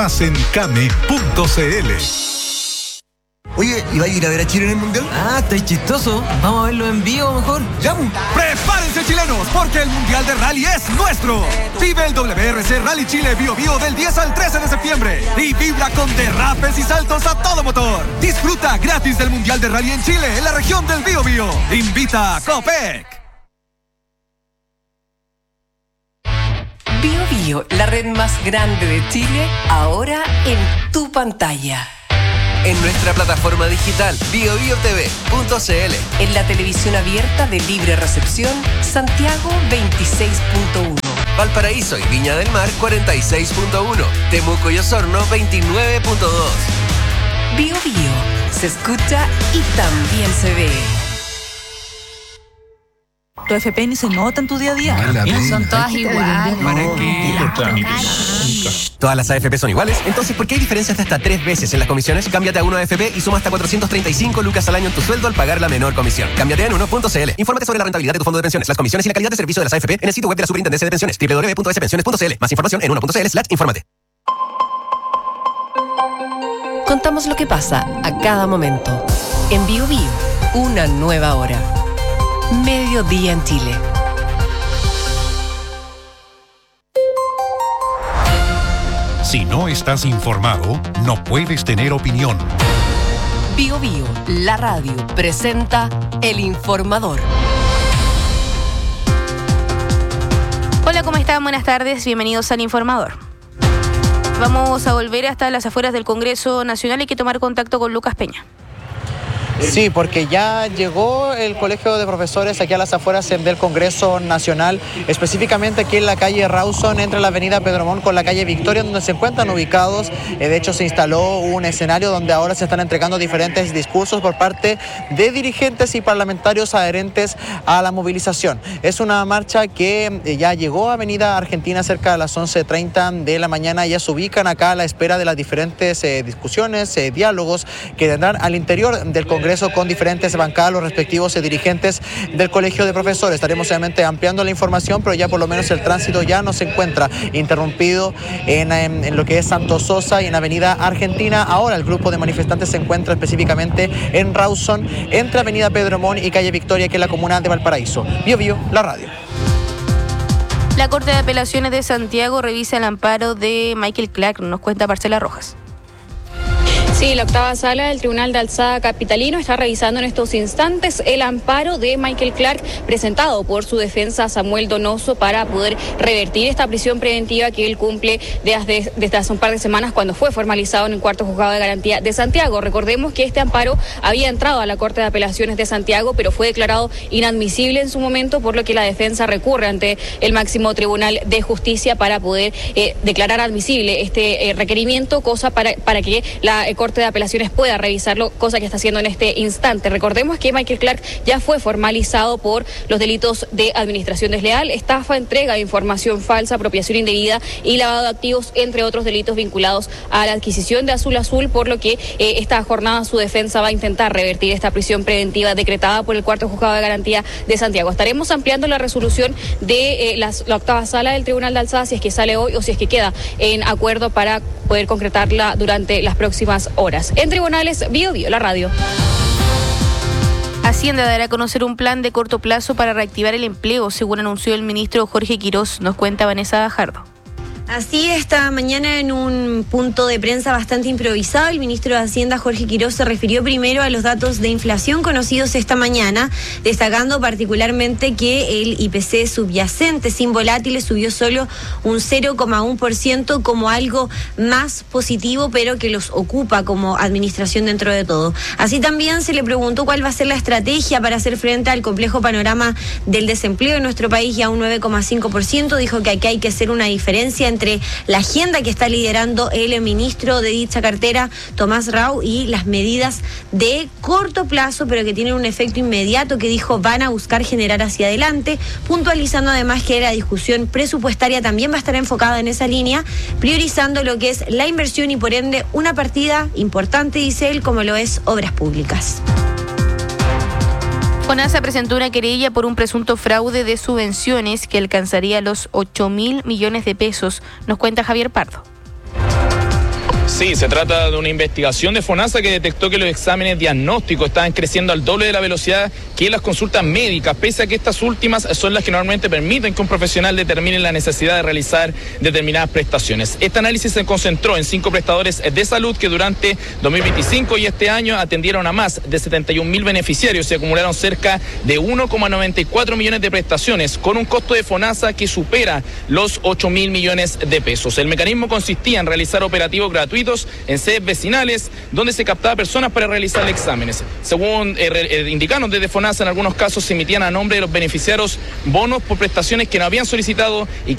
Más en Came.cl. Oye, ¿y va a ir a ver a Chile en el Mundial? Estáis chistoso. Vamos a verlo en vivo mejor. ¡Ya! ¡Prepárense, chilenos! Porque el Mundial de Rally es nuestro. Vive el WRC Rally Chile Bio Bio del 10 al 13 de septiembre. Y vibra con derrapes y saltos a todo motor. Disfruta gratis del Mundial de Rally en Chile, en la región del Bio Bio. Invita a Copec. Bio Bio, la red más grande de Chile, ahora en tu pantalla. En nuestra plataforma digital biobiotv.cl. En la televisión abierta de libre recepción, Santiago 26.1. Valparaíso y Viña del Mar 46.1. Temuco y Osorno 29.2. Bio Bio, se escucha y también se ve. Tu FP ni se nota en tu día a día. Son todas iguales. ¿Todas las AFP son iguales? Entonces, ¿por qué hay diferencias de hasta 3 veces en las comisiones? Cámbiate a 1 AFP y suma hasta 435 lucas al año en tu sueldo al pagar la menor comisión. Cámbiate en 1.cl. Infórmate sobre la rentabilidad de tu fondo de pensiones, las comisiones y la calidad de servicio de las AFP en el sitio web de la Superintendencia de Pensiones, www.spensiones.cl. Más información en 1.cl/infórmate. Contamos lo que pasa a cada momento. En Bio Bio, una nueva hora. Mediodía en Chile. Si no estás informado, no puedes tener opinión. Bio Bio, la radio, presenta El Informador. Hola, ¿cómo están? Buenas tardes, bienvenidos al Informador. Vamos a volver hasta las afueras del Congreso Nacional. Hay que tomar contacto con Lucas Peña. Sí, porque ya llegó el Colegio de Profesores aquí a las afueras del Congreso Nacional, específicamente aquí en la calle Rawson, entre la avenida Pedro Montt con la calle Victoria, donde se encuentran ubicados. De hecho, se instaló un escenario donde ahora se están entregando diferentes discursos por parte de dirigentes y parlamentarios adherentes a la movilización. Es una marcha que ya llegó a Avenida Argentina cerca de las 11:30 de la mañana. Ya se ubican acá a la espera de las diferentes discusiones, diálogos que tendrán al interior del Congreso con diferentes bancadas, los respectivos dirigentes del Colegio de Profesores. Estaremos obviamente ampliando la información, pero ya por lo menos el tránsito ya no se encuentra interrumpido en lo que es Santos Sosa y en Avenida Argentina. Ahora el grupo de manifestantes se encuentra específicamente en Rawson, entre Avenida Pedro Montt y calle Victoria, que es la comuna de Valparaíso. Bio Bio, la radio. La Corte de Apelaciones de Santiago revisa el amparo de Michael Clark, nos cuenta Marcela Rojas. Sí, la octava sala del Tribunal de Alzada Capitalino está revisando en estos instantes el amparo de Michael Clark presentado por su defensa Samuel Donoso para poder revertir esta prisión preventiva que él cumple desde hace un par de semanas cuando fue formalizado en el cuarto juzgado de garantía de Santiago. Recordemos que este amparo había entrado a la Corte de Apelaciones de Santiago, pero fue declarado inadmisible en su momento, por lo que la defensa recurre ante el máximo Tribunal de Justicia para poder declarar admisible este requerimiento, cosa para que la Corte de Apelaciones pueda revisarlo, cosa que está haciendo en este instante. Recordemos que Michael Clark ya fue formalizado por los delitos de administración desleal, estafa, entrega de información falsa, apropiación indebida y lavado de activos, entre otros delitos vinculados a la adquisición de Azul Azul, por lo que esta jornada su defensa va a intentar revertir esta prisión preventiva decretada por el cuarto juzgado de garantía de Santiago. Estaremos ampliando la resolución de la octava sala del Tribunal de Alzada, si es que sale hoy o si es que queda en acuerdo para poder concretarla durante las próximas horas. En tribunales, Bio Bio, la radio. Hacienda dará a conocer un plan de corto plazo para reactivar el empleo, según anunció el ministro Jorge Quirós, nos cuenta Vanessa Gajardo. Así, esta mañana en un punto de prensa bastante improvisado, el ministro de Hacienda, Jorge Quirós, se refirió primero a los datos de inflación conocidos esta mañana, destacando particularmente que el IPC subyacente sin volátiles subió solo un 0,1% como algo más positivo, pero que los ocupa como administración dentro de todo. Así también se le preguntó cuál va a ser la estrategia para hacer frente al complejo panorama del desempleo en nuestro país, ya un 9,5%. Dijo que aquí hay que hacer una diferencia entre la agenda que está liderando el ministro de dicha cartera, Tomás Rau, y las medidas de corto plazo, pero que tienen un efecto inmediato, que dijo van a buscar generar hacia adelante, puntualizando además que la discusión presupuestaria también va a estar enfocada en esa línea, priorizando lo que es la inversión y por ende una partida importante, dice él, como lo es obras públicas. FONASA presentó una querella por un presunto fraude de subvenciones que alcanzaría los 8.000 millones de pesos, nos cuenta Javier Pardo. Sí, se trata de una investigación de FONASA que detectó que los exámenes diagnósticos estaban creciendo al doble de la velocidad que las consultas médicas, pese a que estas últimas son las que normalmente permiten que un profesional determine la necesidad de realizar determinadas prestaciones. Este análisis se concentró en 5 prestadores de salud que durante 2025 y este año atendieron a más de 71.000 beneficiarios y acumularon cerca de 1,94 millones de prestaciones, con un costo de FONASA que supera los 8.000 millones de pesos. El mecanismo consistía en realizar operativos gratuitos en sedes vecinales donde se captaba personas para realizar exámenes. Según indicaron desde FONASA, en algunos casos se emitían a nombre de los beneficiarios bonos por prestaciones que no habían solicitado y